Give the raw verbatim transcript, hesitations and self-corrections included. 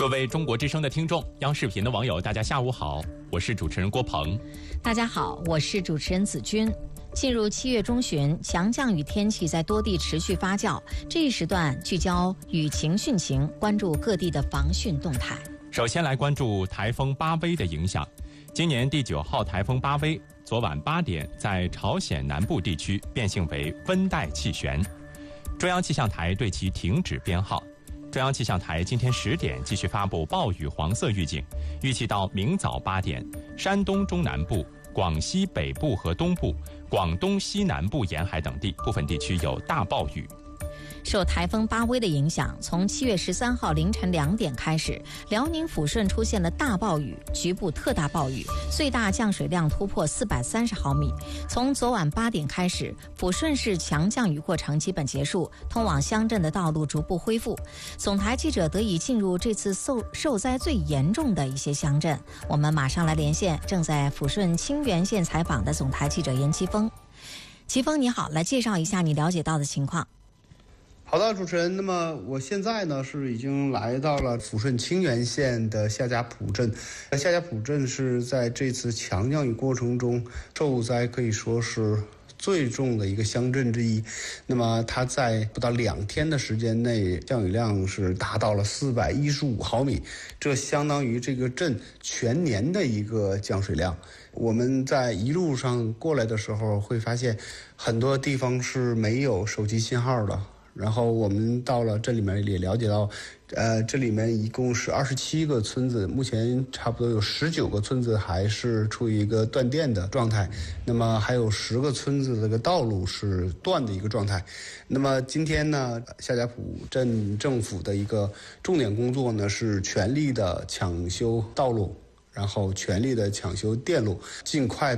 各位中国之声的听众，央视频的网友，大家下午好，我是主持人郭鹏。 大家好，我是主持人子君。进入七月中旬，强降雨天气在多地持续发酵。这一时段聚焦雨情汛情，关注各地的防汛动态。 首先来关注台风巴威的影响。今年第九号台风巴威，昨晚八点在朝鲜南部地区变性为温带气旋，中央气象台对其停止编号。中央气象台今天十点继续发布暴雨黄色预警，预计到明早八点，山东中南部、广西北部和东部、广东西南部沿海等地部分地区有大暴雨。 受台风巴威的影响，从七月十三号凌晨两点开始，辽宁抚顺出现了大暴雨，局部特大暴雨，最大降水量突破四百三十毫米。从昨晚八点开始，抚顺市强降雨过程基本结束，通往乡镇的道路逐步恢复。总台记者得以进入这次受受灾最严重的一些乡镇。我们马上来连线正在抚顺清源县采访的总台记者严奇峰。奇峰你好，来介绍一下你了解到的情况。 好的，主持人。那么我现在呢是已经来到了抚顺清源县的夏家堡镇。夏家堡镇是在这次强降雨过程中受灾可以说是最重的一个乡镇之一。那么它在不到两天的时间内，降雨量是达到了四百一十五毫米，这相当于这个镇全年的一个降水量。我们在一路上过来的时候会发现，很多地方是没有手机信号的。然后我们到了这里面也了解到，呃，这里面一共是二十七个村子，目前差不多有十九个村子还是处于一个断电的状态，那么还有十个村子这个道路是断的一个状态。那么今天呢，夏家堡镇政府的一个重点工作呢是全力的抢修道路，然后全力的抢修电路，尽快